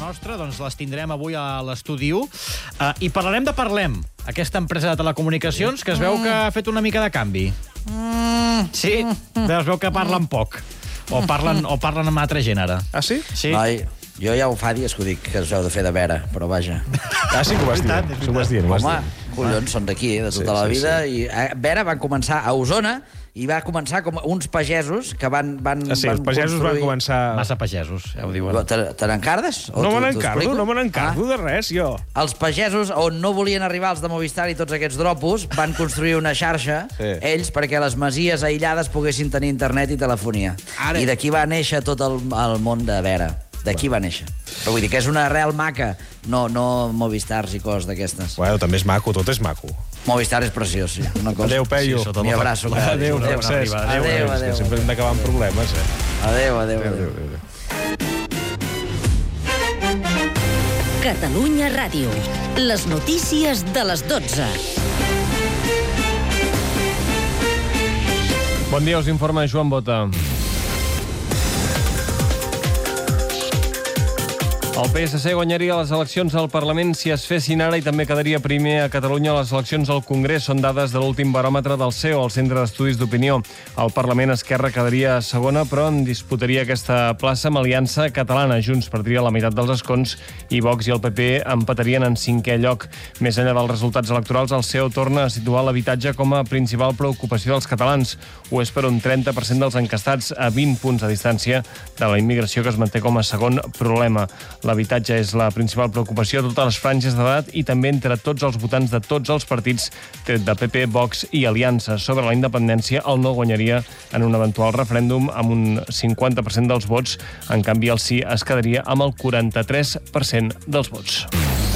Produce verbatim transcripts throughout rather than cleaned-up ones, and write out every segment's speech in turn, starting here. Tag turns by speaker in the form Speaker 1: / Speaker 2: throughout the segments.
Speaker 1: nostra, doncs les tindrem avui a l'estudi u. Uh, I parlarem de Parlem, aquesta empresa de telecomunicacions que es veu que ha fet una mica de canvi. Mm. Sí, es veu que parlen poc. O parlen, o parlen amb altra gent, ara.
Speaker 2: Ah, sí?
Speaker 1: Sí.
Speaker 3: Noi, jo ja ho fa dies que ho dic, que us heu de fer de vera, però vaja.
Speaker 2: Ah, sí que ho vas dient. Sí, ho vas dient, ho vas
Speaker 3: Home,
Speaker 2: dient.
Speaker 3: collons, són d'aquí, de tota
Speaker 2: Sí,
Speaker 3: la
Speaker 2: sí,
Speaker 3: vida. I a Vera van començar a Osona i va començar com uns pagesos que van, van,
Speaker 2: Ah, sí,
Speaker 3: van
Speaker 2: els pagesos van
Speaker 3: construir...
Speaker 2: començar...
Speaker 1: Massa pagesos, ja ho diuen.
Speaker 3: Te, te n'encardes? O
Speaker 2: No
Speaker 3: t'ho-
Speaker 2: me
Speaker 3: t'ho
Speaker 2: n'encardo,
Speaker 3: explico?
Speaker 2: no me n'encardo de res, jo.
Speaker 3: Ah, els pagesos, on no volien arribar els de Movistar i tots aquests dropos, van construir una xarxa,
Speaker 2: Sí.
Speaker 3: ells, perquè les masies aïllades poguessin tenir internet i telefonia.
Speaker 2: Ara.
Speaker 3: I d'aquí va néixer tot el, el món de Vera. D'aquí va néixer. Però vull dir que és una arrel maca, no, no Movistars i coses d'aquestes.
Speaker 2: Bueno, també és maco, tot és maco.
Speaker 3: Movistar és preciós, ja. Una cosa.
Speaker 2: Adéu, Peyu.
Speaker 1: Sí, sota
Speaker 3: Mi
Speaker 1: la-
Speaker 3: abraço.
Speaker 1: la-
Speaker 2: Adéu,
Speaker 1: Adéu,
Speaker 2: Francesc.
Speaker 1: arriba,
Speaker 3: adéu,
Speaker 2: És que
Speaker 3: adéu.
Speaker 2: sempre hem d'acabar amb problemes, eh?
Speaker 3: Adéu, adéu, adéu.
Speaker 2: Adéu, adéu.
Speaker 4: Catalunya Ràdio. Les notícies de les dotze.
Speaker 5: Bon dia, us informa Joan Bota. El P S C guanyaria les eleccions al Parlament si es fessin ara i també quedaria primer a Catalunya a les eleccions al Congrés. Són dades de l'últim baròmetre del C E O, el Centre d'Estudis d'Opinió. Al Parlament Esquerra quedaria segona, però en disputaria aquesta plaça amb Aliança Catalana. Junts perdria la meitat dels escons i Vox i el P P empatarien en cinquè lloc. Més enllà dels resultats electorals, el C E O torna a situar l'habitatge com a principal preocupació dels catalans. Ho és per un trenta per cent dels encastats, a vint punts de distància de la immigració, que es manté com a segon problema. L'habitatge és la principal preocupació de totes les franges d'edat i també entre tots els votants de tots els partits, tret de P P, Vox i Aliança. Sobre la independència, el no guanyaria en un eventual referèndum amb un cinquanta per cent dels vots. En canvi, el sí es quedaria amb el quaranta-tres per cent dels vots.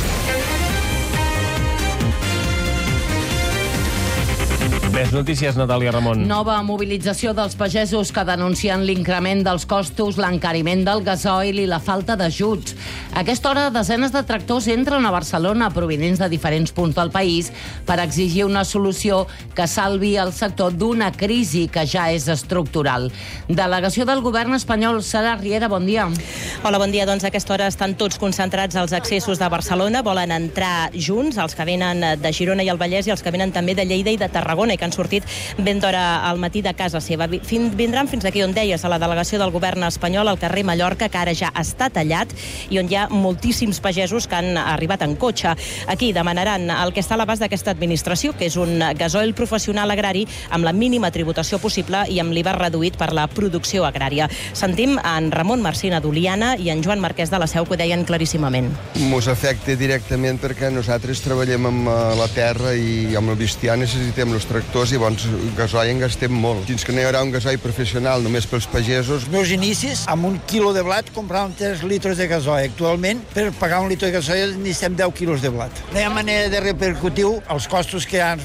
Speaker 5: Més notícies, Natàlia Ramon.
Speaker 6: Nova mobilització dels pagesos que denuncien l'increment dels costos, l'encariment del gasoil i la falta d'ajuts. A aquesta hora, desenes de tractors entren a Barcelona, provinents de diferents punts del país, per exigir una solució que salvi el sector d'una crisi que ja és estructural. Delegació del govern espanyol, Sara Riera, bon dia.
Speaker 7: Hola, bon dia. Doncs a aquesta hora estan tots concentrats als accessos de Barcelona. Volen entrar junts, els que venen de Girona i el Vallès i els que venen també de Lleida i de Tarragona, i que han sortit ben d'hora al matí de casa seva. Fin, vindran fins aquí on deies, a la delegació del govern espanyol, al carrer Mallorca, que ara ja està tallat i on hi ha moltíssims pagesos que han arribat en cotxe. Aquí demanaran el que està a l'abast d'aquesta administració, que és un gasoil professional agrari amb la mínima tributació possible i amb l'I V A reduït per la producció agrària. Sentim en Ramon Marcina d'Oliana i en Joan Marquès de la Seu, que ho deien claríssimament.
Speaker 8: Mos afecta directament perquè nosaltres treballem amb la terra i amb el bestiar necessitem els tractors i llavors gasoil en gastem molt. Fins que no hi haurà un gasoil professional només pels pagesos.
Speaker 9: Els meus inicis, amb un quilo de blat compràvem tres litres de gasoil. Actualment, per pagar un litre de gasoil necessitem deu quilos de blat. No hi ha manera de repercutir els costos que hi ha.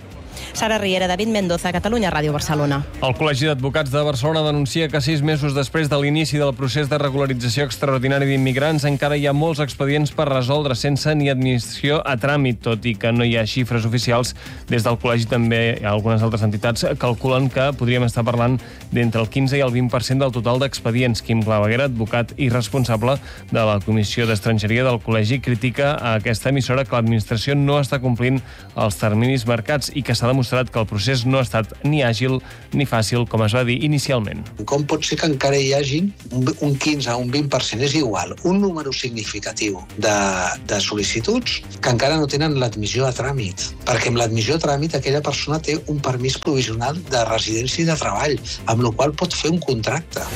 Speaker 7: Sara Riera, David Mendoza, Catalunya Ràdio, Barcelona.
Speaker 5: El Col·legi d'Advocats de Barcelona denuncia que sis mesos després de l'inici del procés de regularització extraordinari d'immigrants encara hi ha molts expedients per resoldre sense ni administració a tràmit, tot i que no hi ha xifres oficials. Des del Col·legi també algunes altres entitats calculen que podríem estar parlant d'entre el quinze i el vint per cent del total d'expedients. Quim Claveguera, advocat i responsable de la Comissió d'Estrangeria del Col·legi, critica a aquesta emissora que l'administració no està complint els terminis marcats i que s'ha demostrat que el procés no ha estat ni àgil ni fàcil, com es va dir inicialment.
Speaker 10: Com pot ser que encara hi hagi un quinze o un vint per cent, és igual, un número significatiu de, de sol·licituds que encara no tenen l'admissió a tràmit? Perquè amb l'admissió a tràmit aquella persona té un permís provisional de residència i de treball, amb la qual pot fer un contracte.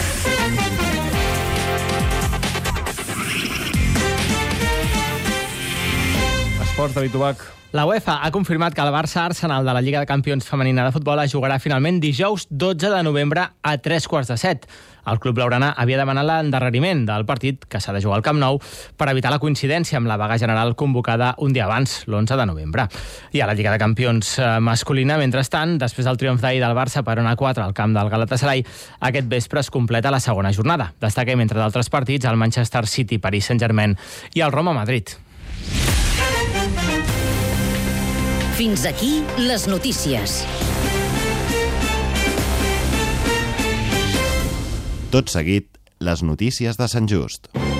Speaker 5: Esports, David Ubach.
Speaker 11: La UEFA ha confirmat que el Barça-Arsenal de la Lliga de Campions Femenina de Futbol es jugarà finalment dijous dotze de novembre a tres quarts de set. El club blaugrana havia demanat l'endarreriment del partit, que s'ha de jugar al Camp Nou, per evitar la coincidència amb la vaga general convocada un dia abans, l'onze de novembre. I a la Lliga de Campions masculina, mentrestant, després del triomf d'ahir del Barça per un a quatre al camp del Galatasaray, aquest vespre es completa la segona jornada. Destaquem, entre d'altres partits, el Manchester City, Paris Saint-Germain i el Roma-Madrid.
Speaker 4: Fins aquí les notícies.
Speaker 12: Tot seguit, les notícies de Sant Just.